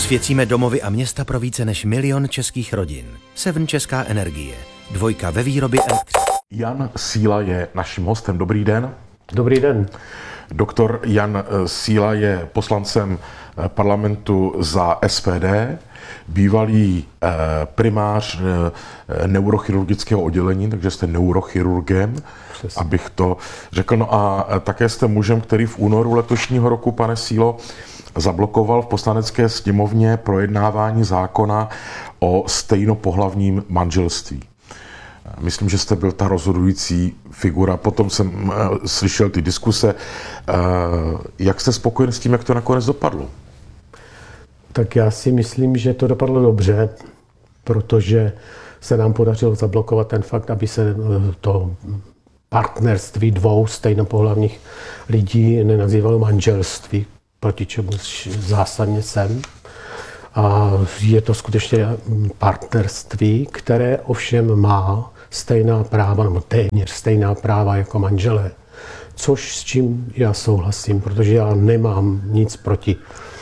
Osvěcíme domovy a města pro více než 1 000 000 českých rodin. Seven Česká energie. 2 ve výrobě elektřiny. Jan Síla je naším hostem. Dobrý den. Dobrý den. Doktor Jan Síla je poslancem parlamentu za SPD, bývalý primář neurochirurgického oddělení, takže jste neurochirurgem, přesně, abych to řekl. No a také jste mužem, který v únoru letošního roku, pane Sílo, zablokoval v Poslanecké sněmovně projednávání zákona o stejnopohlavním manželství. Myslím, že jste byl ta rozhodující figura. Potom jsem slyšel ty diskuse. Jak jste spokojen s tím, jak to nakonec dopadlo? Tak já si myslím, že to dopadlo dobře, protože se nám podařilo zablokovat ten fakt, aby se to partnerství 2 stejnopohlavních lidí nenazývalo manželství, proti čemu zásadně jsem. A je to skutečně partnerství, které ovšem má stejná práva, nebo téměř stejná práva jako manželé. Což s čím já souhlasím, protože já nemám nic proti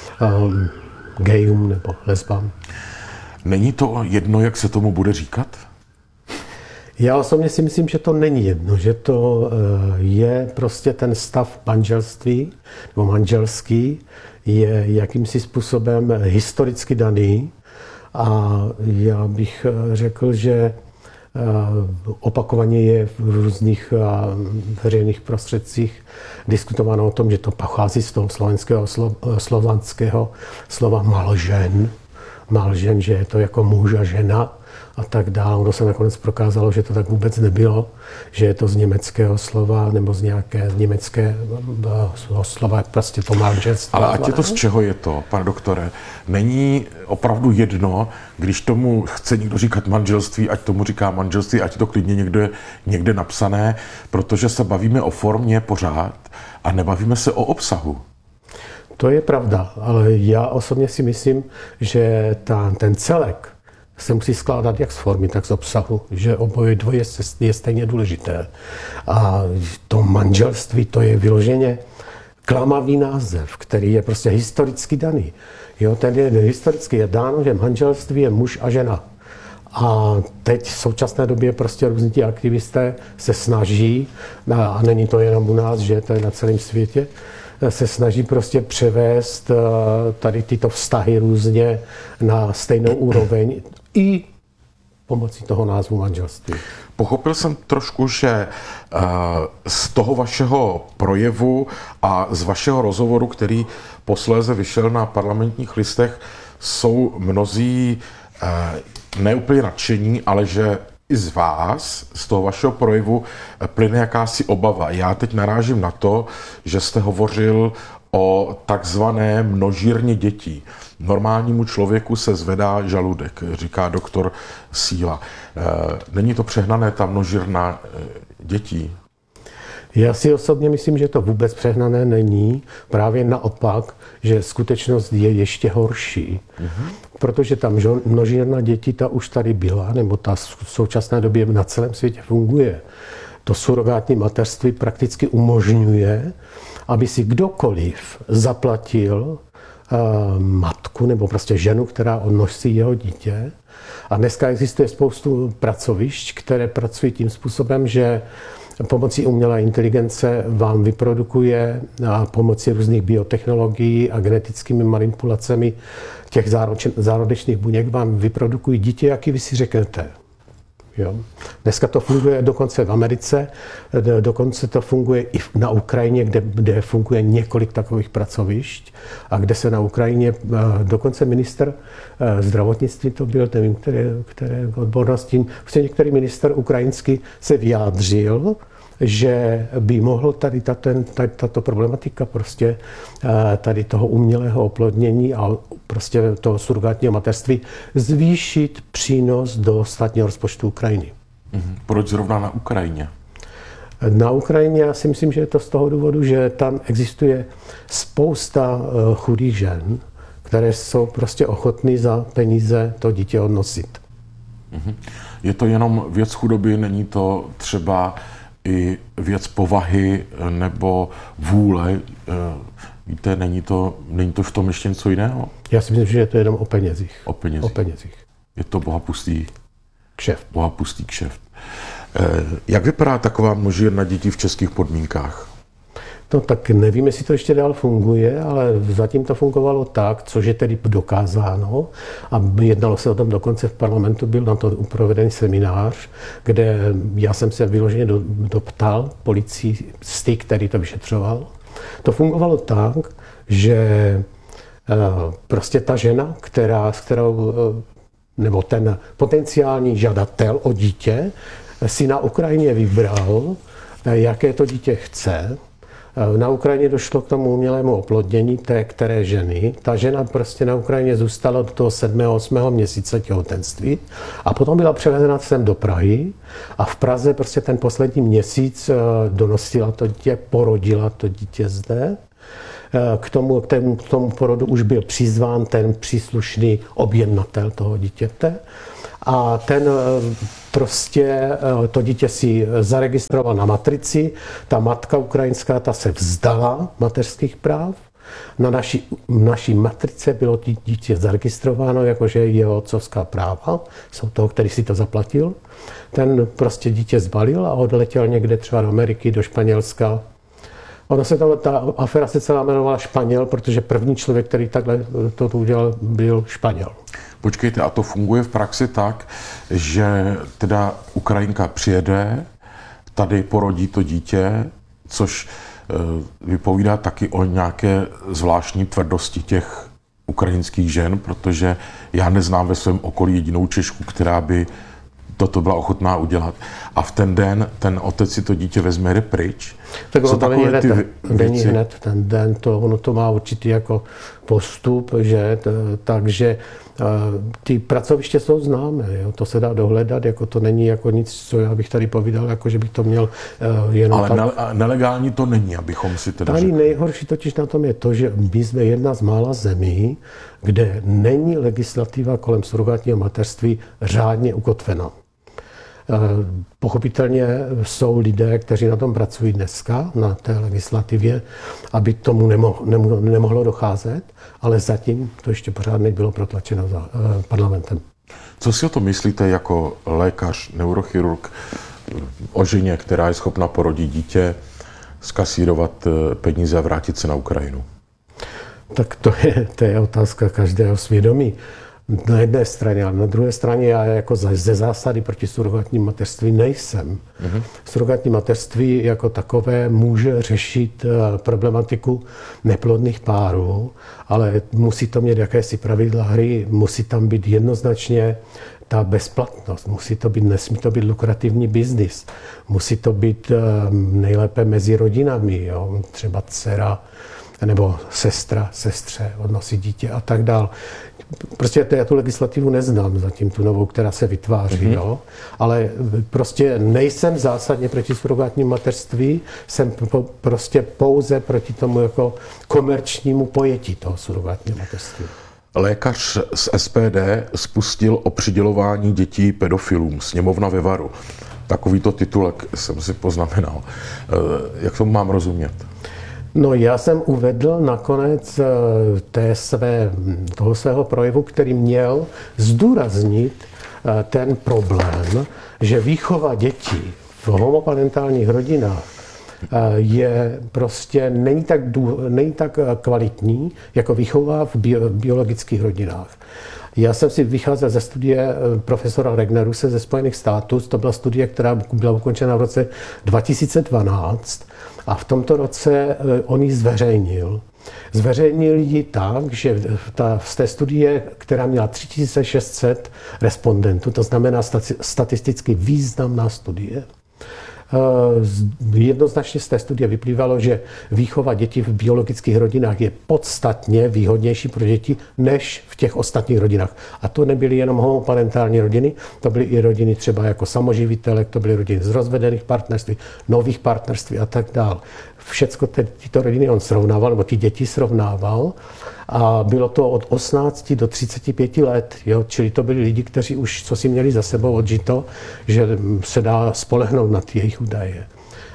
gayům nebo lesbám. Není to jedno, jak se tomu bude říkat? Já osobně si myslím, že to není jedno, že to je prostě ten stav manželství nebo manželský, je jakýmsi způsobem historicky daný a já bych řekl, že opakovaně je v různých veřejných prostředcích diskutováno o tom, že to pochází z toho slovanského slova malžen, že je to jako muž a žena a tak dále. Ono se nakonec prokázalo, že to tak vůbec nebylo, že je to z německého slova nebo z nějaké německého slova, prostě to manželství. Ale ať je to z čeho je to, pane doktore, není opravdu jedno, když tomu chce někdo říkat manželství, ať tomu říká manželství, ať to klidně někde napsané, protože se bavíme o formě pořád a nebavíme se o obsahu. To je pravda, ale já osobně si myslím, že ten celek se musí skládat jak z formy, tak z obsahu, že oboje dvoje je stejně důležité. A to manželství, to je vyloženě klamavý název, který je prostě historicky daný. Jo, ten je historicky je dáno, že manželství je muž a žena. A teď v současné době prostě různí ti aktivisté se snaží, a není to jenom u nás, že to je na celém světě, se snaží prostě převést tady tyto vztahy různě na stejnou úroveň i pomocí toho názvu manželství. Pochopil jsem trošku, že z toho vašeho projevu a z vašeho rozhovoru, který posléze vyšel na Parlamentních listech, jsou mnozí neúplně nadšení, ale že i z vás, z toho vašeho projevu, plyne jakási obava. Já teď narážím na to, že jste hovořil o takzvané množírně dětí. Normálnímu člověku se zvedá žaludek, říká doktor Síla. Není to přehnané, ta množírna dětí? Já si osobně myslím, že to vůbec přehnané není. Právě naopak, že skutečnost je ještě horší. Protože ta množírna dětí, ta už tady byla, nebo ta v současné době na celém světě funguje. To surogátní mateřství prakticky umožňuje, aby si kdokoliv zaplatil matku nebo prostě ženu, která odnosí jeho dítě. A dneska existuje spoustu pracovišť, které pracují tím způsobem, že pomocí umělé inteligence vám vyprodukuje a pomocí různých biotechnologií a genetickými manipulacemi těch zárodečných buněk vám vyprodukují dítě, jaký vy si řeknete. Jo. Dneska to funguje dokonce v Americe, dokonce to funguje i na Ukrajině, kde funguje několik takových pracovišť a kde se na Ukrajině dokonce ministr zdravotnictví to byl, nevím, které odbornosti, prostě některý ministr ukrajinský se vyjádřil, že by mohlo tady tato problematika prostě tady toho umělého oplodnění a prostě toho surogátního mateřství zvýšit přínos do státního rozpočtu Ukrajiny. Proč zrovna na Ukrajině? Na Ukrajině já si myslím, že je to z toho důvodu, že tam existuje spousta chudých žen, které jsou prostě ochotný za peníze to dítě odnosit. Je to jenom věc chudoby, není to třeba i věc povahy nebo vůle. Víte, není to v tom ještě něco jiného? Já si myslím, že je to jenom o penězích. O penězích. O penězích. Je to bohapustý Kšeft. Bohapustý kšeft. Jak vypadá taková množírna dětí v českých podmínkách? No tak nevím, jestli to ještě dál funguje, ale zatím to fungovalo tak, což je tedy dokázáno. A jednalo se o tom dokonce v parlamentu, byl na to provedený seminář, kde já jsem se vyloženě doptal policisty, který to vyšetřoval. To fungovalo tak, že prostě ta žena, nebo ten potenciální žadatel o dítě si na Ukrajině vybral, jaké to dítě chce. Na Ukrajině došlo k tomu umělému oplodnění té které ženy. Ta žena prostě na Ukrajině zůstala do toho 7. 8. měsíce těhotenství a potom byla převezena sem do Prahy a v Praze prostě ten poslední měsíc donosila to dítě, porodila to dítě zde. K tomu porodu už byl přizván ten příslušný objednatel toho dítěte a ten prostě to dítě si zaregistroval na matrici. Ta matka ukrajinská, ta se vzdala mateřských práv. Na naší matrice bylo dítě zaregistrováno, jakože jeho otcovská práva, jsou toho, který si to zaplatil. Ten prostě dítě zbalil a odletěl někde třeba do Ameriky, do Španělska. Ta aféra se celá jmenovala Španěl, protože první člověk, který takhle to udělal, byl Španěl. Počkejte, a to funguje v praxi tak, že teda Ukrajinka přijede, tady porodí to dítě, což vypovídá taky o nějaké zvláštní tvrdosti těch ukrajinských žen, protože já neznám ve svém okolí jedinou Češku, která by toto byla ochotná udělat. A v ten den ten otec si to dítě vezme, jde pryč. Tak to není hned ten den, ono to má určitý jako postup, že, takže ty pracoviště jsou známé, jo, to se dá dohledat, jako to není jako nic, co já bych tady povídal, jako že bych to měl jenom ale tak. Nelegální to není, abychom si teda řekli. Nejhorší totiž na tom je to, že my jsme jedna z mála zemí, kde není legislativa kolem surogátního mateřství řádně ukotvena. Pochopitelně jsou lidé, kteří na tom pracují dneska, na té legislativě, aby tomu nemohlo docházet, ale zatím to ještě pořád nebylo protlačeno za parlamentem. Co si o to myslíte jako lékař, neurochirurg o ženě, která je schopna porodit dítě, zkasírovat peníze a vrátit se na Ukrajinu? Tak to je otázka každého svědomí. Na jedné straně, ale na druhé straně já jako ze zásady proti surogátním mateřství nejsem. Surogátní mateřství jako takové může řešit problematiku neplodných párů, ale musí to mít jakési pravidla hry, musí tam být jednoznačně ta bezplatnost, nesmí to být lukrativní biznis, musí to být nejlépe mezi rodinami, jo? Třeba dcera nebo sestře odnosí dítě a tak dál. Prostě já tu legislativu neznám zatím, tu novou, která se vytváří, jo? Ale prostě nejsem zásadně proti surogátnímu mateřství, jsem prostě pouze proti tomu jako komerčnímu pojetí toho surogátního mateřství. Lékař z SPD spustil o přidělování dětí pedofilům, sněmovna ve varu. Takovýto titulek jsem si poznamenal. Jak tomu mám rozumět? No já jsem uvedl nakonec toho svého projevu, který měl zdůraznit ten problém, že výchova dětí v homoparentálních rodinách není tak kvalitní, jako výchova v biologických rodinách. Já jsem si vycházel ze studie profesora Regneruse ze Spojených států. To byla studie, která byla ukončena v roce 2012 a v tomto roce on ji zveřejnil. Zveřejnil ji tak, že z té studie, která měla 3600 respondentů, to znamená statisticky významná studie, jednoznačně z té studie vyplývalo, že výchova dětí v biologických rodinách je podstatně výhodnější pro děti než v těch ostatních rodinách. A to nebyly jenom homoparentální rodiny, to byly i rodiny třeba jako samoživitelek, to byly rodiny z rozvedených partnerství, nových partnerství a tak dále. Všecko tyto rodiny on srovnával, nebo ty děti srovnával. A bylo to od 18 do 35 let, jo? Čili to byli lidi, kteří už co si měli za sebou odžito, že se dá spolehnout na ty jejich údaje.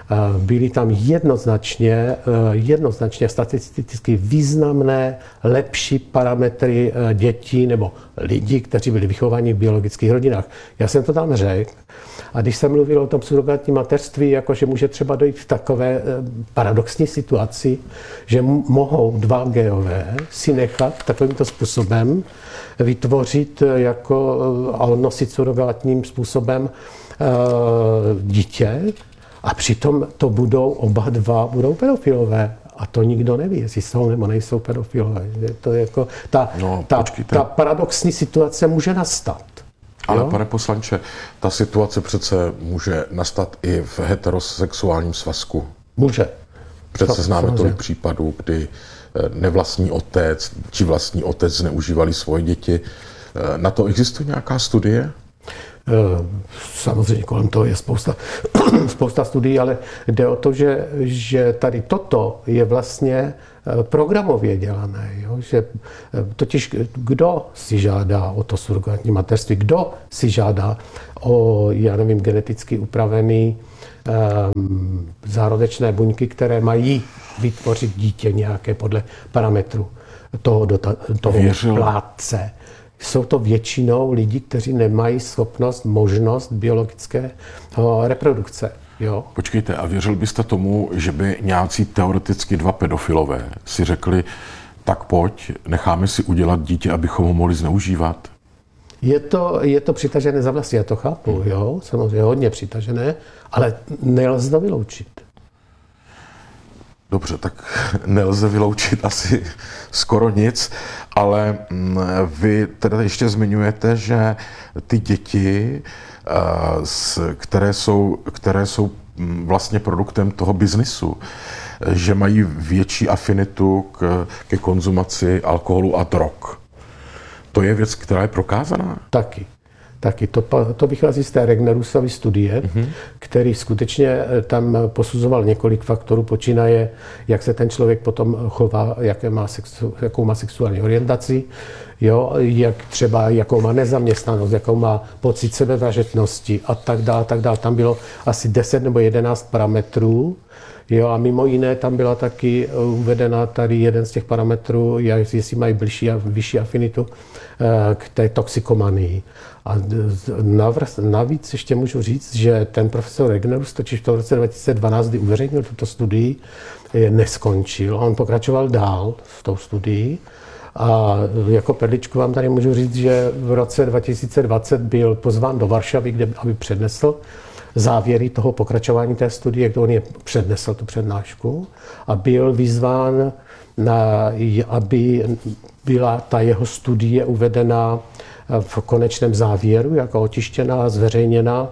byly tam jednoznačně statisticky významné, lepší parametry dětí nebo lidí, kteří byli vychováni v biologických rodinách. Já jsem to tam řekl. A když jsem mluvil o tom surogátním mateřství, jakože může třeba dojít v takové paradoxní situaci, že mohou dva geové si nechat takovýmto způsobem vytvořit a nosit surogátním způsobem dítě, a přitom to oba dva budou pedofilové. A to nikdo neví, jestli jsou nebo nejsou pedofilové. To je jako ta paradoxní situace může nastat. Ale jo? pane poslanče, ta situace přece může nastat i v heterosexuálním svazku. Může. Přece známe tolik případů, kdy nevlastní otec či vlastní otec zneužívali svoje děti. Na to existuje nějaká studie? Samozřejmě kolem toho je spousta studií, ale jde o to, že tady toto je vlastně programově dělané. Jo? Že totiž kdo si žádá o to surogátní mateřství, kdo si žádá o, geneticky upravený zárodečné buňky, které mají vytvořit dítě nějaké podle parametru toho plátce. Jsou to většinou lidi, kteří nemají schopnost, možnost biologické reprodukce. Jo? Počkejte, a věřil byste tomu, že by nějací teoreticky dva pedofilové si řekli, tak pojď, necháme si udělat dítě, abychom ho mohli zneužívat? Je to přitažené za vlasy, já to chápu, jo? Samozřejmě hodně přitažené, ale nelze to vyloučit. Dobře, tak nelze vyloučit asi skoro nic, ale vy teda ještě zmiňujete, že ty děti, které jsou vlastně produktem toho biznisu, že mají větší afinitu ke konzumaci alkoholu a drog. To je věc, která je prokázaná? Taky. To vychází z té Regnerusovy studie, který skutečně tam posuzoval několik faktorů, počínaje, jak se ten člověk potom chová, jakou má sexuální orientaci, jo, jakou má nezaměstnanost, jakou má pocit sebevražednosti a tak dále. Tam bylo asi 10 nebo 11 parametrů. Jo, a mimo jiné tam byla taky uvedena tady jeden z těch parametrů, jestli mají vyšší afinitu k té toxikomanii. A navíc ještě můžu říct, že ten profesor Regnerus totiž v roce 2012, kdy uveřejnil tuto studii, neskončil. On pokračoval dál v tou studii. A jako perličku vám tady můžu říct, že v roce 2020 byl pozván do Varšavy, aby přednesl závěry toho pokračování té studie, kde on přednesl tu přednášku a byl vyzván, aby byla ta jeho studie uvedena v konečném závěru, jako otištěná, zveřejněna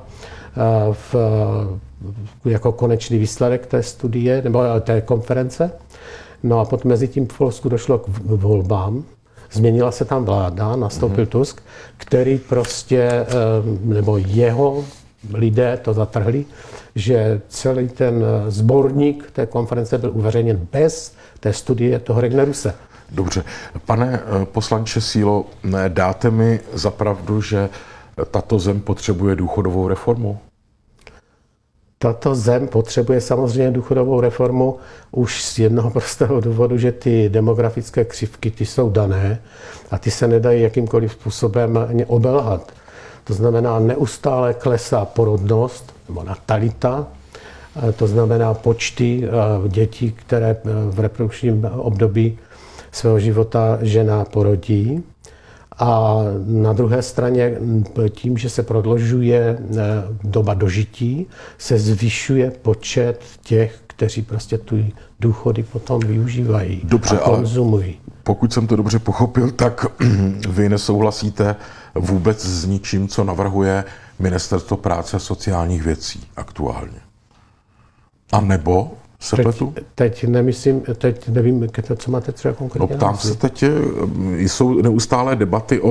jako konečný výsledek té studie nebo té konference. No a potom mezi tím v Polsku došlo k volbám, změnila se tam vláda, nastoupil Tusk, který prostě, nebo jeho lidé to zatrhli, že celý ten sborník té konference byl uveřejněn bez té studie toho Regneruse. Dobře. Pane poslanče Sílo, dáte mi za pravdu, že tato zem potřebuje důchodovou reformu? Tato zem potřebuje samozřejmě důchodovou reformu už z jednoho prostého důvodu, že ty demografické křivky, ty jsou dané a ty se nedají jakýmkoliv způsobem obelhat. To znamená, neustále klesá porodnost nebo natalita, to znamená počty dětí, které v reprodukčním období svého života žena porodí. A na druhé straně tím, že se prodlužuje doba dožití, se zvyšuje počet těch, kteří prostě tu důchody potom využívají. Dobře, a konzumují. Ale pokud jsem to dobře pochopil, tak vy nesouhlasíte vůbec s ničím, co navrhuje Ministerstvo práce a sociálních věcí aktuálně. A nebo se pletu? Teď nevím, co máte třeba konkrétně. No, ptám se teď, jsou neustálé debaty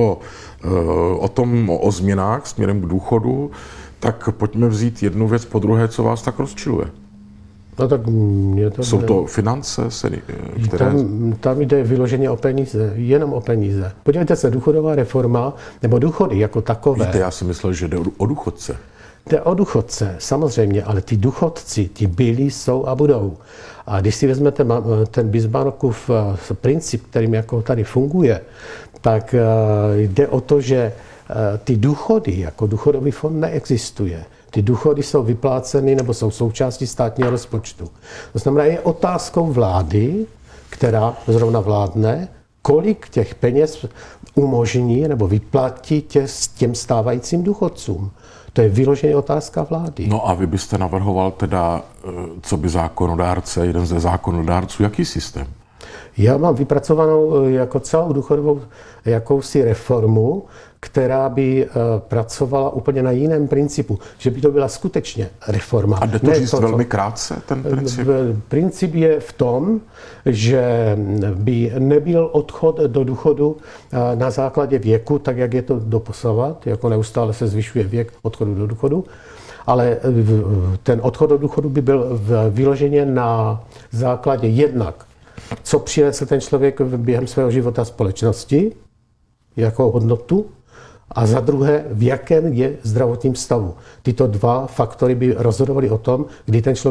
o změnách směrem k důchodu, tak pojďme vzít jednu věc po druhé, co vás tak rozčiluje. No tak mě to... Jsou to finance, které... Tam jde vyloženě o peníze, jenom o peníze. Podívejte se, důchodová reforma, nebo důchody jako takové... Víte, já si myslel, že jde o důchodce. Jde o důchodce, samozřejmě, ale ty důchodci, ti byli, jsou a budou. A když si vezmete ten Bismarckův princip, kterým jako tady funguje, tak jde o to, že ty důchody, jako důchodový fond neexistuje. Ty důchody jsou vypláceny nebo jsou součástí státního rozpočtu. To znamená, je otázkou vlády, která zrovna vládne, kolik těch peněz umožní nebo vyplatí těm stávajícím důchodcům. To je vyloženě otázka vlády. No a vy byste navrhoval teda, co by zákonodárce, jeden ze zákonodárců, jaký systém? Já mám vypracovanou jako celou důchodovou jakousi reformu, která by pracovala úplně na jiném principu, že by to byla skutečně reforma. A jde to říct velmi krátce, ten princip? Princip je v tom, že by nebyl odchod do důchodu na základě věku, tak jak je to doposavat, jako neustále se zvyšuje věk odchodu do důchodu, ale ten odchod do důchodu by byl vyloženě na základě jednak, co přinesl ten člověk během svého života společnosti, jako hodnotu, a za druhé, v jakém je zdravotním stavu. Tyto dva faktory by rozhodovaly o tom, kdy ten člověk